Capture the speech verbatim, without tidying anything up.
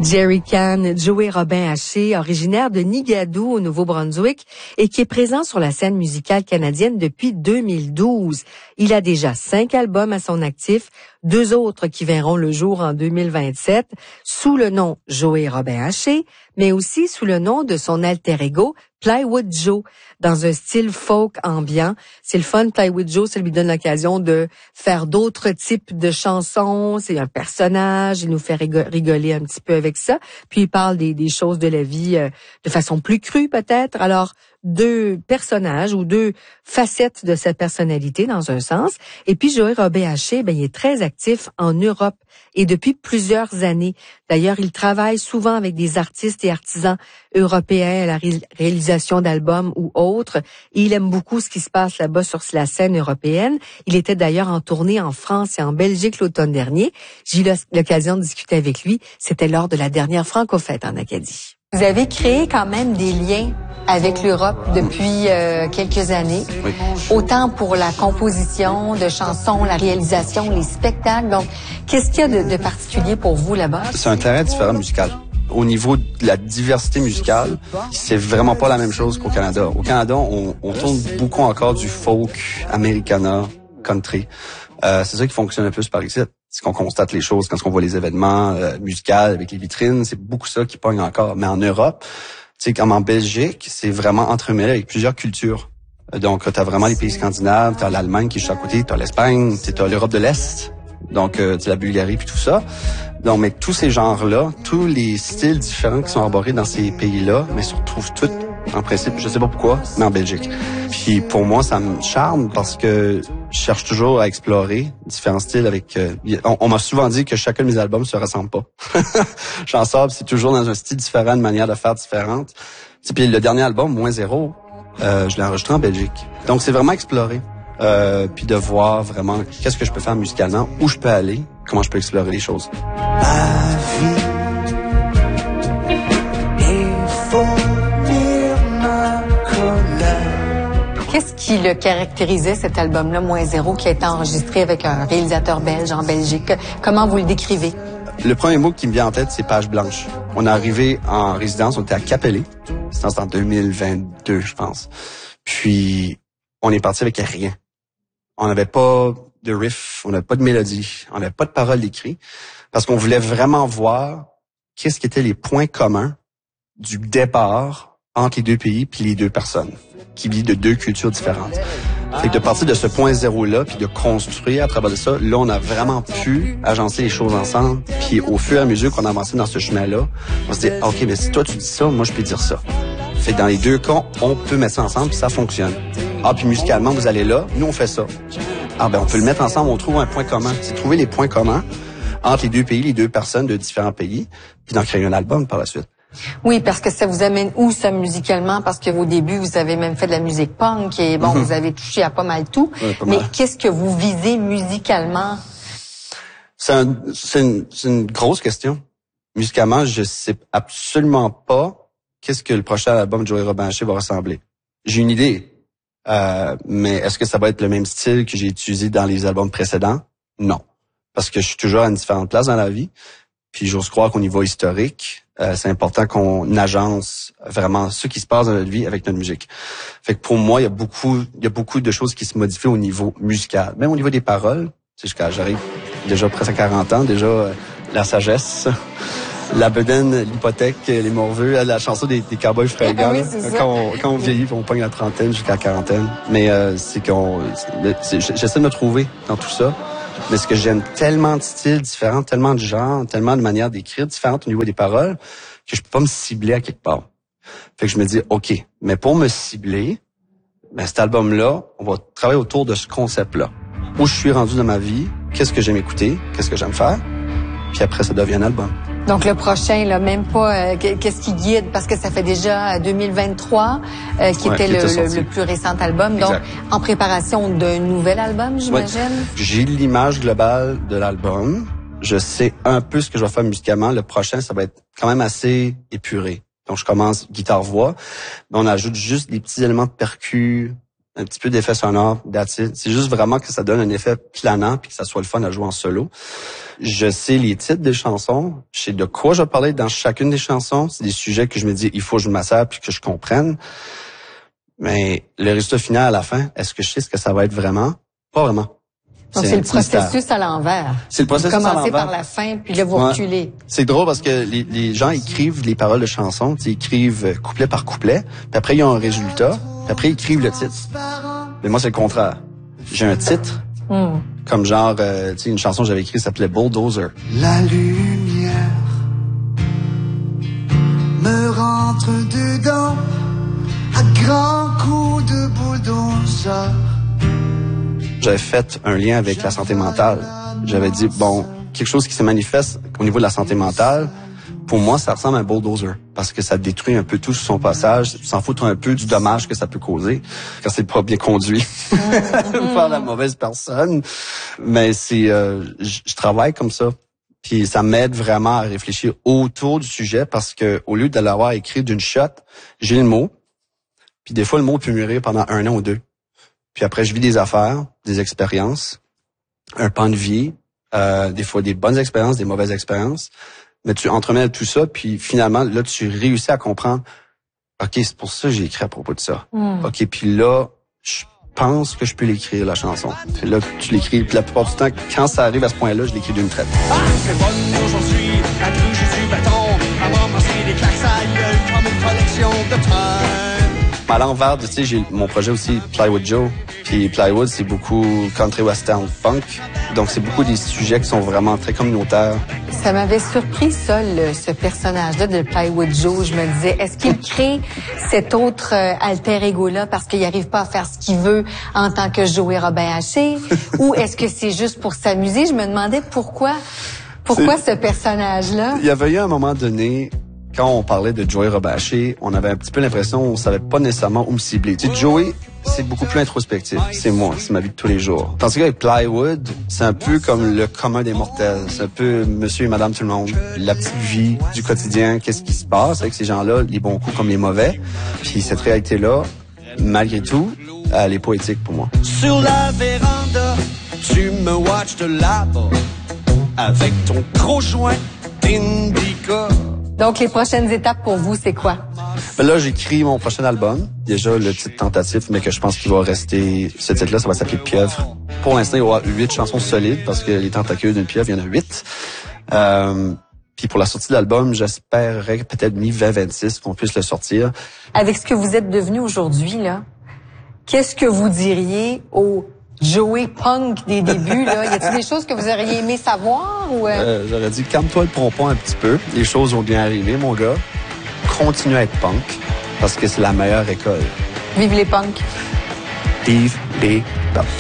Jerry Can, Joey Robin Haché, originaire de Nigadoo au Nouveau-Brunswick et qui est présent sur la scène musicale canadienne depuis deux mille douze. Il a déjà cinq albums à son actif, deux autres qui verront le jour en deux mille vingt-sept, sous le nom Joey Robin Haché, mais aussi sous le nom de son alter ego Plywood Joe, dans un style folk ambiant. C'est le fun, Plywood Joe, ça lui donne l'occasion de faire d'autres types de chansons. C'est un personnage, il nous fait rigoler un petit peu avec ça. Puis il parle des, des choses de la vie euh, de façon plus crue peut-être. Alors, deux personnages ou deux facettes de sa personnalité dans un sens. Et puis Joey Robin Haché, ben il est très actif en Europe et depuis plusieurs années. D'ailleurs, il travaille souvent avec des artistes et artisans européens à la ré- réalisation d'albums ou autres. Et il aime beaucoup ce qui se passe là-bas sur la scène européenne. Il était d'ailleurs en tournée en France et en Belgique l'automne dernier. J'ai eu l'occasion de discuter avec lui. C'était lors de la dernière Franco-Fête en Acadie. Vous avez créé quand même des liens avec l'Europe depuis euh, quelques années, oui. Autant pour la composition de chansons, la réalisation, les spectacles. Donc, qu'est-ce qu'il y a de, de particulier pour vous là-bas? C'est un terrain différent musical. Au niveau de la diversité musicale, c'est vraiment pas la même chose qu'au Canada. Au Canada, on, on tourne beaucoup encore du folk, americana, country. Euh, c'est ça qui fonctionne le plus par ici. C'est qu'on constate les choses quand on voit les événements euh, musicaux avec les vitrines. C'est beaucoup ça qui pogne encore. Mais en Europe, tu sais, comme en Belgique, c'est vraiment entremêlé avec plusieurs cultures. Donc, t'as vraiment les pays scandinaves, t'as l'Allemagne qui est juste à côté, t'as l'Espagne, t'as l'Europe de l'Est, donc euh, t'as la Bulgarie puis tout ça. Donc, mais tous ces genres-là, tous les styles différents qui sont arborés dans ces pays-là, mais se retrouvent tous, en principe, je sais pas pourquoi, mais en Belgique. Puis pour moi, ça me charme parce que je cherche toujours à explorer différents styles avec... Euh, on on m'a souvent dit que chacun de mes albums se ressemble pas. J'en sors, c'est toujours dans un style différent, une manière de faire différente. Puis le dernier album, Moins Zéro, euh, je l'ai enregistré en Belgique. Donc c'est vraiment explorer. Euh, puis de voir vraiment qu'est-ce que je peux faire musicalement, où je peux aller, comment je peux explorer les choses. Ma vie, il faut lire ma colère. Qu'est-ce qui le caractérisait, cet album-là, Moins Zéro, qui a été enregistré avec un réalisateur belge en Belgique? Comment vous le décrivez? Le premier mot qui me vient en tête, c'est page blanche. On est arrivé en résidence, on était à Capellé. C'était en deux mille vingt-deux, je pense. Puis, on est parti avec rien. On n'avait pas de riff, on n'avait pas de mélodie, on n'avait pas de paroles écrites, parce qu'on voulait vraiment voir qu'est-ce qui étaient les points communs du départ entre les deux pays puis les deux personnes, qui vivent de deux cultures différentes. Fait que de partir de ce point zéro-là, puis de construire à travers de ça, là, on a vraiment pu agencer les choses ensemble. Puis au fur et à mesure qu'on avançait dans ce chemin-là, on se dit, OK, mais si toi tu dis ça, moi je peux dire ça. Fait que dans les deux cas, on peut mettre ça ensemble, puis ça fonctionne. Ah, puis musicalement, vous allez là, nous on fait ça. Ah, ben on peut le mettre ensemble, on trouve un point commun. C'est trouver les points communs entre les deux pays, les deux personnes de différents pays, puis d'en créer un album par la suite. Oui, parce que ça vous amène où, ça, musicalement? Parce que vos débuts, vous avez même fait de la musique punk et bon, mm-hmm. vous avez touché à pas mal tout. Ouais, pas mais mal. Qu'est-ce que vous visez musicalement? C'est, un, c'est, une, c'est une grosse question. Musicalement, je sais absolument pas qu'est-ce que le prochain album de Joey Robin Haché va ressembler. J'ai une idée. Euh, mais est-ce que ça va être le même style que j'ai utilisé dans les albums précédents? Non. Parce que je suis toujours à une différente place dans la vie. Puis j'ose croire qu'au niveau historique, euh, c'est important qu'on agence vraiment ce qui se passe dans notre vie avec notre musique. Fait que pour moi, il y a beaucoup, il y a beaucoup de choses qui se modifient au niveau musical. Même au niveau des paroles, tu sais, j'arrive déjà presque à quarante ans, déjà euh, la sagesse, la bedaine, l'hypothèque, les morveux, la chanson des, des cowboys fringants. Oui, quand, on, quand on vieillit, on pogne la trentaine jusqu'à la quarantaine. Mais euh, c'est qu'on, c'est, j'essaie de me trouver dans tout ça. Mais ce que j'aime, tellement de styles différents, tellement de genres, tellement de manières d'écrire différentes au niveau des paroles, que je peux pas me cibler à quelque part. Fait que je me dis, OK, mais pour me cibler, ben cet album-là, on va travailler autour de ce concept-là. Où je suis rendu dans ma vie, qu'est-ce que j'aime écouter, qu'est-ce que j'aime faire, puis après, ça devient un album. Donc le prochain, là, même pas euh, qu'est-ce qui guide, parce que ça fait déjà deux mille vingt-trois euh, qui ouais, était, qui le, était le, le plus récent album. Donc exact. En préparation d'un nouvel album, j'imagine. Ouais. J'ai l'image globale de l'album. Je sais un peu ce que je vais faire musicalement. Le prochain, ça va être quand même assez épuré. Donc je commence guitare-voix, mais on ajoute juste des petits éléments de percus, un petit peu d'effet sonore, that's it. C'est juste vraiment que ça donne un effet planant puis que ça soit le fun à jouer en solo. Je sais les titres des chansons, je sais de quoi je vais parler dans chacune des chansons. C'est des sujets que je me dis, il faut que je m'assère puis que je comprenne. Mais le résultat final à la fin, est-ce que je sais ce que ça va être vraiment? Pas vraiment. Donc, c'est le processus à l'envers. C'est le processus à l'envers. Commencez par la fin, puis là, vous ouais. reculez. C'est drôle parce que les, les gens écrivent les paroles de chansons, ils écrivent couplet par couplet, puis après, ils ont un résultat, puis après, ils écrivent le titre. Mais moi, c'est le contraire. J'ai un titre, mm. comme genre, euh, tu sais, une chanson que j'avais écrite s'appelait Bulldozer. La lumière me rentre dedans à grands coups de bulldozer. J'avais fait un lien avec la santé mentale. J'avais dit, bon, quelque chose qui se manifeste au niveau de la santé mentale, pour moi, ça ressemble à un bulldozer parce que ça détruit un peu tout sur son passage, s'en fout un peu du dommage que ça peut causer quand c'est pas bien conduit par la mauvaise personne. Mais c'est, euh, je travaille comme ça. Puis ça m'aide vraiment à réfléchir autour du sujet parce que au lieu de l'avoir écrit d'une shot, j'ai le mot. Puis des fois, le mot peut mûrir pendant un an ou deux. Puis après, je vis des affaires, des expériences, un pan de vie, euh, des fois des bonnes expériences, des mauvaises expériences. Mais tu entremêles tout ça, puis finalement, là, tu réussis à comprendre, OK, c'est pour ça que j'ai écrit à propos de ça. Mm. OK, puis là, je pense que je peux l'écrire, la chanson. Puis là, tu l'écris, puis la plupart du temps, quand ça arrive à ce point-là, je l'écris d'une traite. Ah, c'est bonne aujourd'hui, à cru, j'ai du bâton, à ramasser des claques à gueule comme une collection de trains. À l'envers, tu sais, j'ai mon projet aussi Plywood Joe. Puis Plywood, c'est beaucoup country western funk. Donc, c'est beaucoup des sujets qui sont vraiment très communautaires. Ça m'avait surpris, ça, le, ce personnage-là de Plywood Joe. Je me disais, est-ce qu'il crée cet autre euh, alter ego-là parce qu'il n'arrive pas à faire ce qu'il veut en tant que Joey Robin Haché? Ou est-ce que c'est juste pour s'amuser? Je me demandais pourquoi, pourquoi ce personnage-là? Il y avait eu un moment donné... Quand on parlait de Joey Robin Haché, on avait un petit peu l'impression on savait pas nécessairement où me cibler. Tu sais, Joey, c'est beaucoup plus introspectif. C'est moi, c'est ma vie de tous les jours. Tandis qu'avec Plywood, c'est un peu comme le commun des mortels. C'est un peu monsieur et madame tout le monde. La petite vie du quotidien, qu'est-ce qui se passe avec ces gens-là, les bons coups comme les mauvais. Puis cette réalité-là, malgré tout, elle est poétique pour moi. Sur la véranda, tu me watches de là-bas avec ton gros joint d'indica. Donc, les prochaines étapes pour vous, c'est quoi? Ben là, j'écris mon prochain album. Déjà, le titre tentatif, mais que je pense qu'il va rester... Ce titre-là, ça va s'appeler Pieuvre. Pour l'instant, il y aura huit chansons solides, parce que les tentacules d'une pieuvre, il y en a huit. Euh, puis pour la sortie de l'album, j'espérerais peut-être mi-vingt vingt-six qu'on puisse le sortir. Avec ce que vous êtes devenu aujourd'hui, là, qu'est-ce que vous diriez au Joey Punk des débuts, là? Y a-t-il des choses que vous auriez aimé savoir ou... Euh... Euh, j'aurais dit, calme-toi le pompon un petit peu. Les choses vont bien arriver, mon gars. Continue à être punk, parce que c'est la meilleure école. Vive les punks. Vive les punks.